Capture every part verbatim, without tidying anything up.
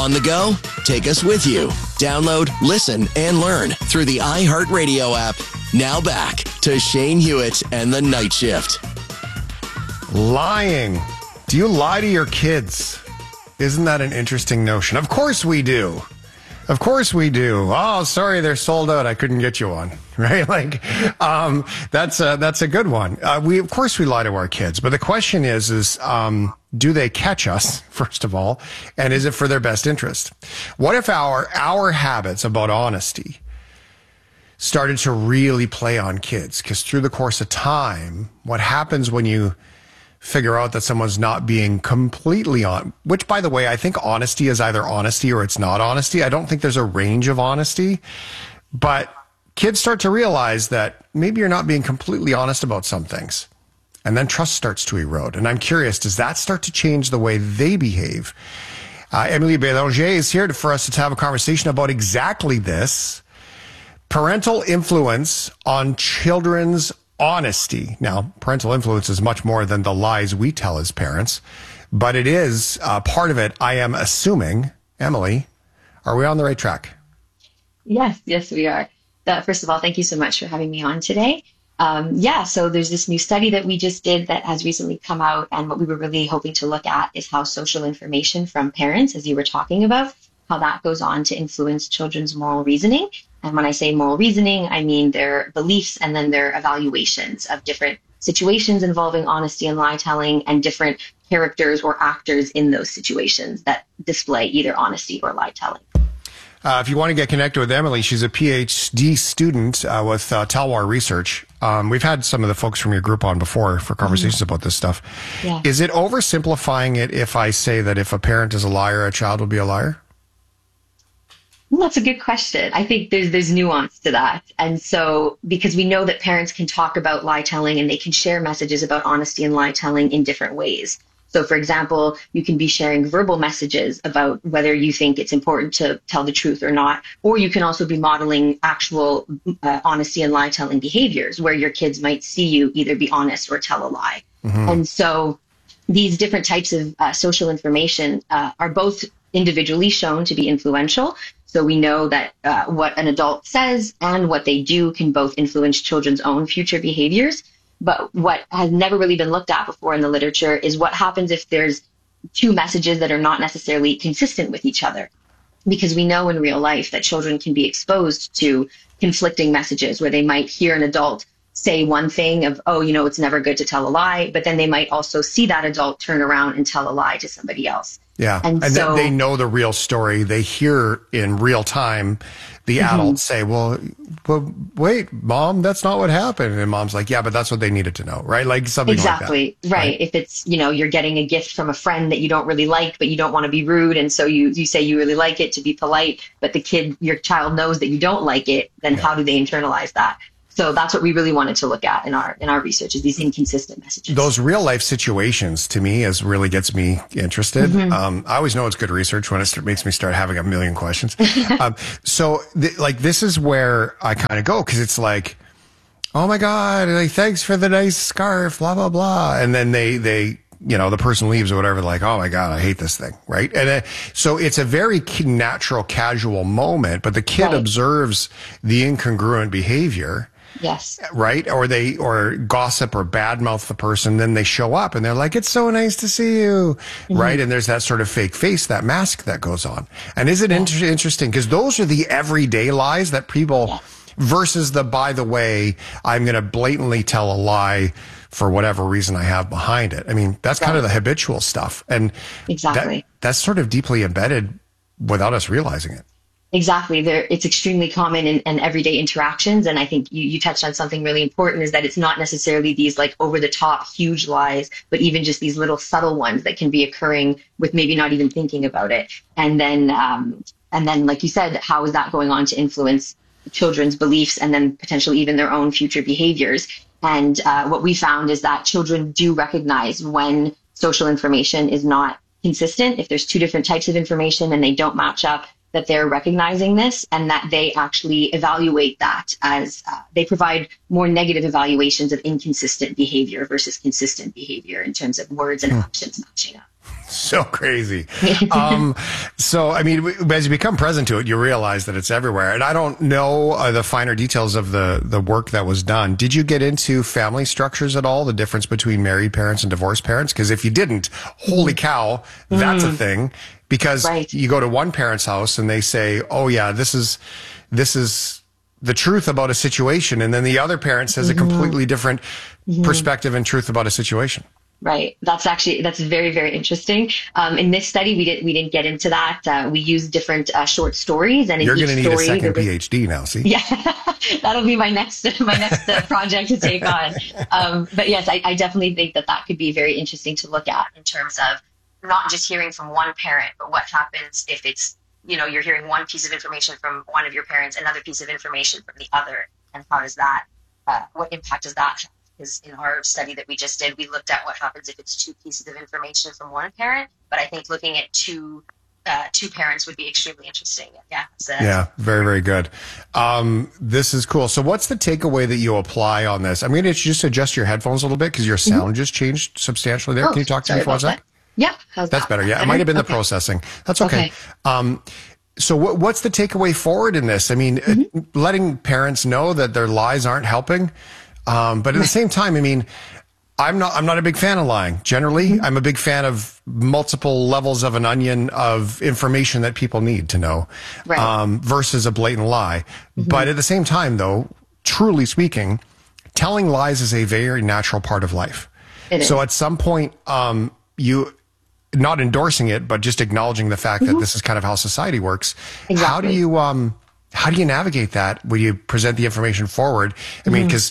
On the go? Take us with you. Download, listen, and learn through the iHeartRadio app. Now back to Shane Hewitt and the Night Shift. Lying. Do you lie to your kids? Isn't that an interesting notion? Of course we do. Of course we do. Oh, sorry, they're sold out. I couldn't get you one. Right? Like, um, that's a, that's a good one. Uh, we, of course we lie to our kids, but the question is, is, um, do they catch us, first of all? And is it for their best interest? What if our, our habits about honesty started to really play on kids? Because through the course of time, what happens when you figure out that someone's not being completely on, which, by the way, I think honesty is either honesty or it's not honesty. I don't think there's a range of honesty, but kids start to realize that maybe you're not being completely honest about some things. And then trust starts to erode. And I'm curious, does that start to change the way they behave? Uh, Emily Bélanger is here to, for us to have a conversation about exactly this. Parental influence on children's honesty. Now, parental influence is much more than the lies we tell as parents, but it is uh, part of it, I am assuming. Emily, are we on the right track? Yes, yes, we are. Uh, first of all, thank you so much for having me on today. Um, yeah, so there's this new study that we just did that has recently come out, and what we were really hoping to look at is how social information from parents, as you were talking about, how that goes on to influence children's moral reasoning. And when I say moral reasoning, I mean their beliefs and then their evaluations of different situations involving honesty and lie telling and different characters or actors in those situations that display either honesty or lie telling. Uh, if you want to get connected with Emily, she's a PhD student uh, with uh, Talwar Research. Um, we've had some of the folks from your group on before for conversations mm-hmm. about this stuff. Yeah. Is it oversimplifying it if I say that if a parent is a liar, a child will be a liar? Well, that's a good question. I think there's there's nuance to that. And so because we know that parents can talk about lie telling and they can share messages about honesty and lie telling in different ways. So, for example, you can be sharing verbal messages about whether you think it's important to tell the truth or not, or you can also be modeling actual uh, honesty and lie telling behaviors where your kids might see you either be honest or tell a lie. Mm-hmm. And so these different types of uh, social information uh, are both individually shown to be influential. So we know that uh, what an adult says and what they do can both influence children's own future behaviors. But what has never really been looked at before in the literature is what happens if there's two messages that are not necessarily consistent with each other. Because we know in real life that children can be exposed to conflicting messages where they might hear an adult say one thing of, oh, you know, it's never good to tell a lie, but then they might also see that adult turn around and tell a lie to somebody else. Yeah, and, and so, then they know the real story. They hear in real time the mm-hmm. adults say, well, well, wait, Mom, that's not what happened. And Mom's like, yeah, but that's what they needed to know, right? Like something exactly, like that. Right. right. If it's, you know, you're getting a gift from a friend that you don't really like, but you don't want to be rude. And so you, you say you really like it to be polite, but the kid, your child knows that you don't like it, then yeah. how do they internalize that? So that's what we really wanted to look at in our in our research is these inconsistent messages. Those real life situations to me is really gets me interested. Mm-hmm. Um, I always know it's good research when it start, makes me start having a million questions. um, so th- like this is where I kind of go because it's like, oh my God, like thanks for the nice scarf, blah blah blah, and then they they. You know, the person leaves or whatever, like, oh my God, I hate this thing, right? And uh, so it's a very natural, casual moment, but the kid right. observes the incongruent behavior. Yes. Right? Or they, or gossip or badmouth the person, then they show up and they're like, it's so nice to see you. Mm-hmm. Right? And there's that sort of fake face, that mask that goes on. And is it yeah. inter- interesting? Because those are the everyday lies that people, yeah. versus the, by the way, I'm going to blatantly tell a lie for whatever reason I have behind it. I mean, that's right. kind of the habitual stuff. And exactly. that, that's sort of deeply embedded without us realizing it. Exactly. There, it's extremely common in, in everyday interactions. And I think you, you touched on something really important is that it's not necessarily these like over the top huge lies, but even just these little subtle ones that can be occurring with maybe not even thinking about it. And then, um, and then, like you said, how is that going on to influence children's beliefs and then potentially even their own future behaviors? And uh, what we found is that children do recognize when social information is not consistent. If there's two different types of information and they don't match up, that they're recognizing this and that they actually evaluate that as uh, they provide more negative evaluations of inconsistent behavior versus consistent behavior in terms of words and actions matching up. So crazy. Um, so, I mean, as you become present to it, you realize that it's everywhere. And I don't know uh, the finer details of the, the work that was done. Did you get into family structures at all? The difference between married parents and divorced parents? Because if you didn't, holy cow, that's mm. a thing. Because right. you go to one parent's house and they say, oh yeah, this is, this is the truth about a situation. And then the other parent says mm-hmm. a completely different mm-hmm. perspective and truth about a situation. Right. That's actually, that's very, very interesting. Um, in this study, we didn't, we didn't get into that. Uh, we used different uh, short stories, and in you're going to need a second was, PhD now. See? Yeah, that'll be my next, my next uh, project to take on. Um, but yes, I, I definitely think that that could be very interesting to look at in terms of not just hearing from one parent, but what happens if it's, you know, you're hearing one piece of information from one of your parents, another piece of information from the other, and how does that, uh, what impact does that have? Because in our study that we just did, we looked at what happens if it's two pieces of information from one parent. But I think looking at two uh, two parents would be extremely interesting. Yeah. So. Yeah. Very, very good. Um, this is cool. So what's the takeaway that you apply on this? I'm going to just adjust your headphones a little bit because your sound mm-hmm. just changed substantially there. Oh, Can you talk to me for one sec? Yeah. How's That's that? better. Yeah. It might have been the okay. processing. That's okay. okay. Um, so what, what's the takeaway forward in this? I mean, mm-hmm. uh, letting parents know that their lies aren't helping. Um, but at the same time, I mean, I'm not, I'm not a big fan of lying. Generally, mm-hmm. I'm a big fan of multiple levels of an onion of information that people need to know, right. um, versus a blatant lie. Mm-hmm. But at the same time, though, truly speaking, telling lies is a very natural part of life. It so is. At some point, um, you, not endorsing it, but just acknowledging the fact mm-hmm. that this is kind of how society works. Exactly. How do you, um, how do you navigate that when you present the information forward? I mean, because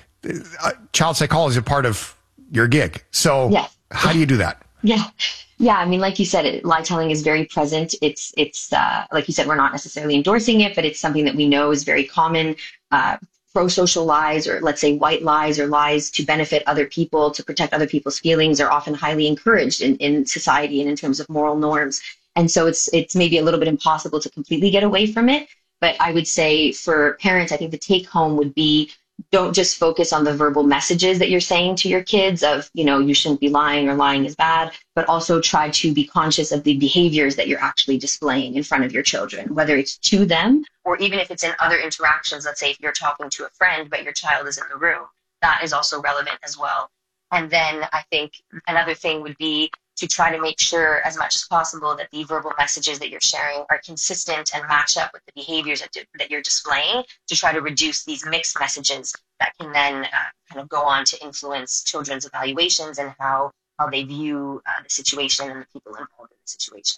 Uh, child psychology is a part of your gig. So yes. how do you do that? Yeah. Yeah. I mean, like you said, it, lie telling is very present. It's, it's, uh, like you said, we're not necessarily endorsing it, but it's something that we know is very common. Uh, pro-social lies, or let's say white lies, or lies to benefit other people, to protect other people's feelings, are often highly encouraged in, in society and in terms of moral norms. And so it's, it's maybe a little bit impossible to completely get away from it. But I would say for parents, I think the take home would be, don't just focus on the verbal messages that you're saying to your kids of, you know, you shouldn't be lying or lying is bad, but also try to be conscious of the behaviors that you're actually displaying in front of your children, whether it's to them or even if it's in other interactions. Let's say if you're talking to a friend, but your child is in the room, that is also relevant as well. And then I think another thing would be to try to make sure as much as possible that the verbal messages that you're sharing are consistent and match up with the behaviors that, that you're displaying, to try to reduce these mixed messages that can then uh, kind of go on to influence children's evaluations and how, how they view uh, the situation and the people involved in the situation.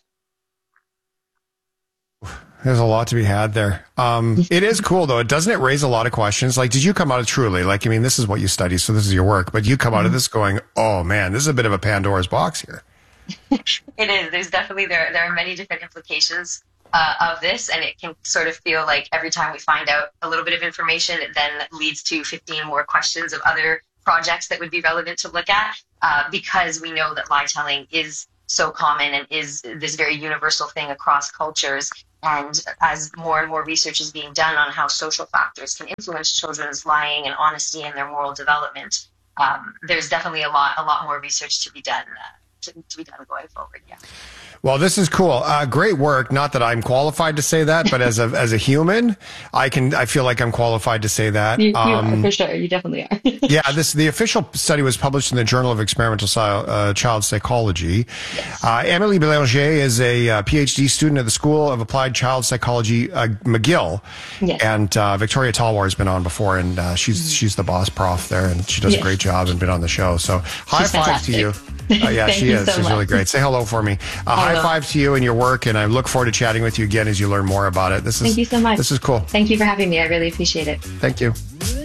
There's a lot to be had there. Um, it is cool, though. Doesn't it raise a lot of questions? Like, did you come out of Truly? Like, I mean, this is what you study, so this is your work. But you come out of this going, oh, man, this is a bit of a Pandora's box here. It is. There's definitely, there, there are many different implications uh, of this. And it can sort of feel like every time we find out a little bit of information, it then leads to fifteen more questions of other projects that would be relevant to look at, uh, because we know that lie telling is so common and is this very universal thing across cultures. And as more and more research is being done on how social factors can influence children's lying and honesty and their moral development, um, there's definitely a lot, a lot more research to be done, uh, to, to be done going forward. Yeah. Well, this is cool. Uh, great work. Not that I'm qualified to say that, but as a as a human, I can. I feel like I'm qualified to say that. You, you um, are, for sure. You definitely are. Yeah. This the official study was published in the Journal of Experimental uh, Child Psychology. Yes. Uh, Emily Belanger is a uh, PhD student at the School of Applied Child Psychology, uh, McGill, yes. and uh, Victoria Talwar has been on before, and uh, she's mm-hmm. she's the boss prof there, and she does yes. a great job and been on the show. So high she's five fantastic. to you. Uh, yeah, she is. So she's much. really great. Say hello for me. Uh, high five to you and your work, and I look forward to chatting with you again as you learn more about it. This is, Thank you so much. This is cool. Thank you for having me. I really appreciate it. Thank you.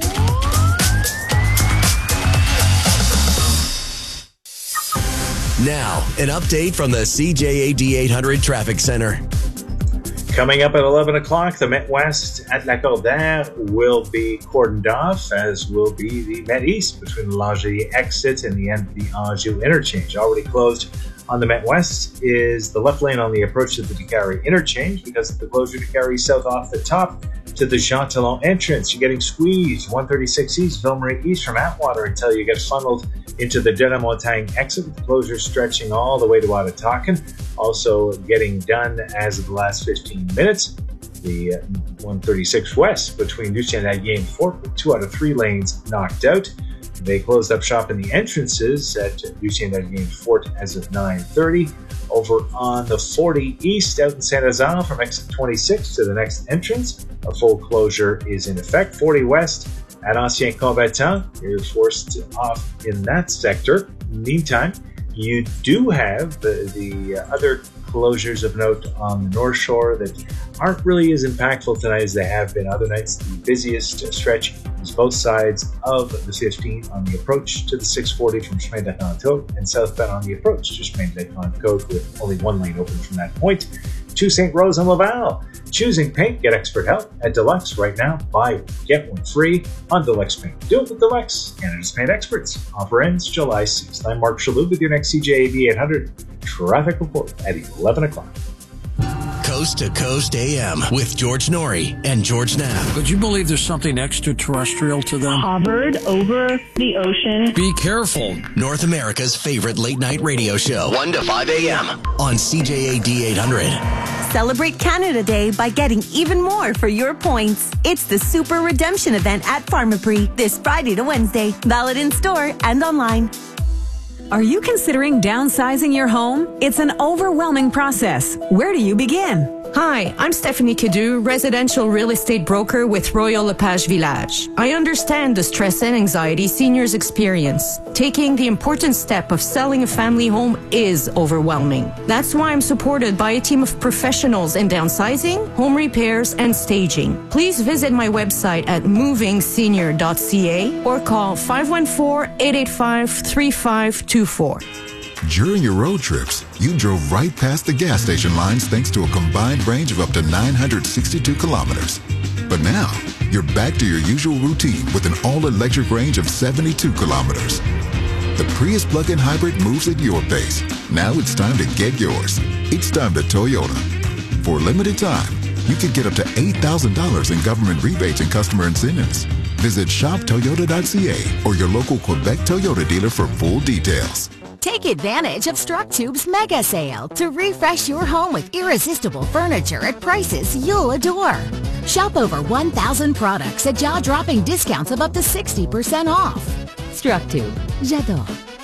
Now, an update from the C J A D eight hundred Traffic Center. Coming up at eleven o'clock, the Met West at Lacordaire will be cordoned off, as will be the Met East between the Langerie exit and the end of the Anjou interchange. Already closed on the Met West is the left lane on the approach to the Décarie interchange because of the closure to carry south off the top to the Jean Talon entrance. You're getting squeezed one thirty-six East, Ville Marie East from Atwater until you get funneled into the De La Montagne exit, with the closure stretching all the way to Ottawakan. Also getting done as of the last fifteen minutes. The uh, one thirty-six West between Lucien Daguerre and Fort, with two out of three lanes knocked out. They closed up shop in the entrances at Lucien Daguerre and Fort as of nine thirty. Over on the forty East out in Saint-Lazare from exit twenty-six to the next entrance, a full closure is in effect. forty West at Ancien Combattant, you're forced off in that sector. Meantime, you do have the, the other closures of note on the North Shore that aren't really as impactful tonight as they have been other nights. The busiest stretch is both sides of the fifteen on the approach to the six forty from Chemin de Canto, and southbound on the approach to Chemin de Canto, with only one lane open from that point to Saint Rose and Laval. Choosing paint, get expert help at Deluxe right now. Buy one, get one free on Deluxe Paint. Do it with Deluxe, Canada's paint experts. Offer ends July sixth. I'm Mark Shalhoub with your next C J A D eight hundred traffic report at eleven o'clock. Coast to Coast A M with George Norrie and George Knapp. Would you believe there's something extraterrestrial to them? Hovered over the ocean. Be careful. North America's favorite late night radio show, one to five a.m. on C J A D eight hundred. Celebrate Canada Day by getting even more for your points. It's the Super Redemption event at Pharmaprix this Friday to Wednesday. Valid in store and online. Are you considering downsizing your home? It's an overwhelming process. Where do you begin? Hi, I'm Stephanie Cadu, residential real estate broker with Royal Lepage Village. I understand the stress and anxiety seniors experience. Taking the important step of selling a family home is overwhelming. That's why I'm supported by a team of professionals in downsizing, home repairs, and staging. Please visit my website at moving senior dot c a or call five one four, eight eight five, three five two four. During your road trips, you drove right past the gas station lines thanks to a combined range of up to nine hundred sixty-two kilometers. But now, you're back to your usual routine with an all-electric range of seventy-two kilometers. The Prius plug-in hybrid moves at your pace. Now it's time to get yours. It's time to Toyota. For a limited time, you can get up to eight thousand dollars in government rebates and customer incentives. Visit shop toyota dot c a or your local Quebec Toyota dealer for full details. Take advantage of StrucTube's mega sale to refresh your home with irresistible furniture at prices you'll adore. Shop over one thousand products at jaw-dropping discounts of up to sixty percent off. StrucTube. J'adore.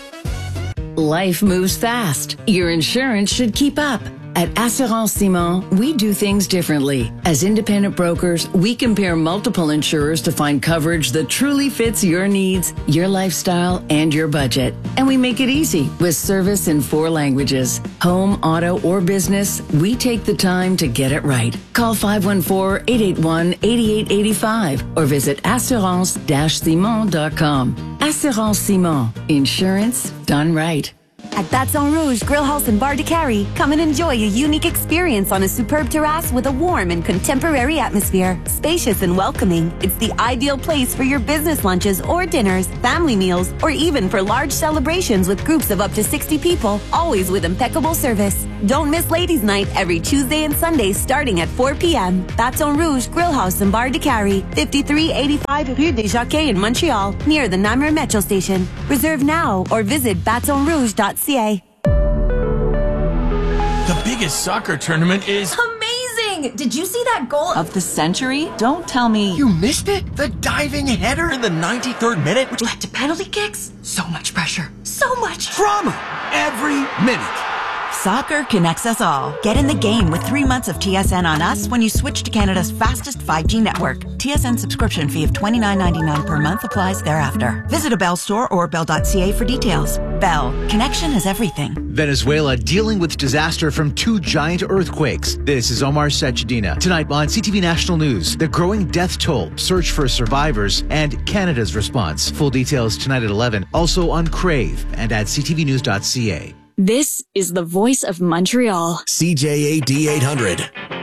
Life moves fast. Your insurance should keep up. At Assurance Simon, we do things differently. As independent brokers, we compare multiple insurers to find coverage that truly fits your needs, your lifestyle, and your budget. And we make it easy with service in four languages. Home, auto, or business, we take the time to get it right. Call five one four, eight eight one, eight eight eight five or visit assurance dash simon dot com. Assurance Simon. Insurance done right. At Baton Rouge Grill House and Bar de Carrie, come and enjoy a unique experience on a superb terrace with a warm and contemporary atmosphere. Spacious and welcoming, it's the ideal place for your business lunches or dinners, family meals, or even for large celebrations with groups of up to sixty people, always with impeccable service. Don't miss Ladies' Night every Tuesday and Sunday starting at four p.m. Baton Rouge Grill House and Bar de Carrie, fifty-three eighty-five Rue des Jockeys in Montreal, near the Namur Metro Station. Reserve now or visit baton rouge dot c a. The biggest soccer tournament is amazing! Did you see that goal of the century? Don't tell me you missed it. The diving header in the ninety-third minute, which led to penalty kicks. So much pressure. So much drama every minute. Soccer connects us all. Get in the game with three months of T S N on us when you switch to Canada's fastest five G network. T S N subscription fee of twenty-nine ninety-nine per month applies thereafter. Visit a Bell store or bell dot c a for details. Bell. Connection is everything. Venezuela dealing with disaster from two giant earthquakes. This is Omar Sachedina. Tonight on C T V National News, the growing death toll, search for survivors, and Canada's response. Full details tonight at eleven. Also on Crave and at c t v news dot c a. This is the voice of Montreal. C J A D eight hundred.